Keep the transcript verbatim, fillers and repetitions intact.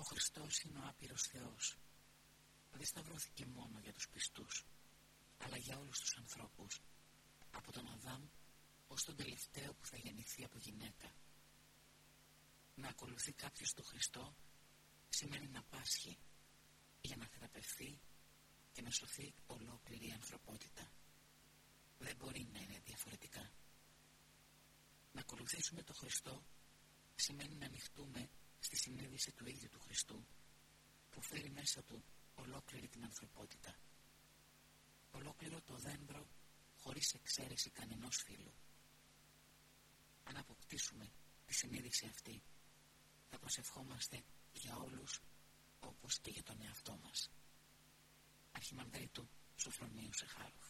Χριστός είναι ο άπειρος Θεός. Δεν σταυρώθηκε μόνο για τους πιστούς, αλλά για όλους τους ανθρώπους, από τον Αδάμ ως τον τελευταίο που θα γεννηθεί από γυναίκα. Να ακολουθεί κάποιος τον Χριστό σημαίνει να πάσχει για να θεραπευθεί και να σωθεί ολόκληρη η ανθρωπότητα. Δεν μπορεί να είναι διαφορετικά. Να ακολουθήσουμε τον Χριστό σημαίνει να ανοιχτούμε στη συνείδηση του ίδιου του Χριστού, που φέρει μέσα του ολόκληρη την ανθρωπότητα. Ολόκληρο το δέντρο χωρίς εξαίρεση κανενός φύλου. Αν αποκτήσουμε τη συνείδηση αυτή, θα προσευχόμαστε για όλους όπως και για τον εαυτό μας. Αρχιμανδρίτου Σοφρονίου Σεχάροφ.